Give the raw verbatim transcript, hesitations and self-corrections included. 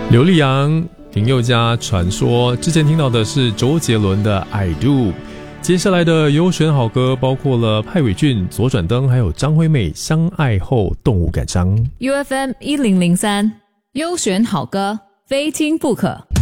刘力扬、林宥嘉传说，之前听到的是周杰伦的 I Do。 接下来的优选好歌包括了派伟俊、左转灯还有张惠妹相爱后动物感伤。 U F M 一零零三优选好歌，非听不可。